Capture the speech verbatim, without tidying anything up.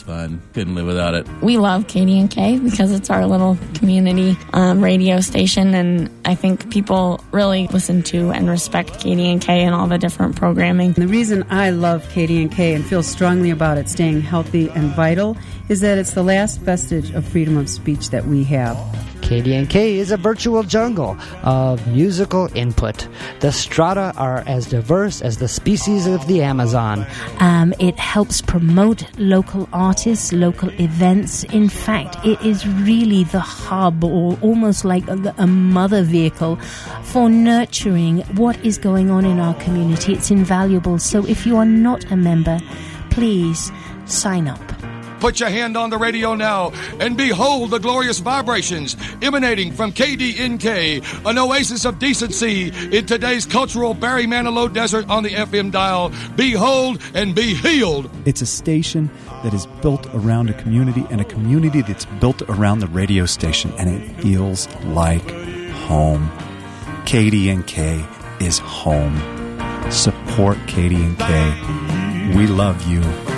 fun. Couldn't live without it. We love K D N K because it's our little community um, radio station, and I think people really listen to and respect K D N K and all the different programming. The reason I love K D N K and feel strongly about it staying healthy and vital is that it's the last vestige of freedom of speech that we have. K D N K is a virtual jungle of musical input. The strata are as diverse as the species of the Amazon. Um, it helps promote local artists, local events. In fact, it is really the hub, or almost like a, a mother vehicle for nurturing what is going on in our community. It's invaluable. So if you are not a member, please sign up. Put your hand on the radio now and behold the glorious vibrations emanating from K D N K, an oasis of decency in today's cultural Barry Manilow desert on the F M dial. Behold and be healed. It's a station that is built around a community, and a community that's built around the radio station, and it feels like home. K D N K is home. Support K D N K. We love you.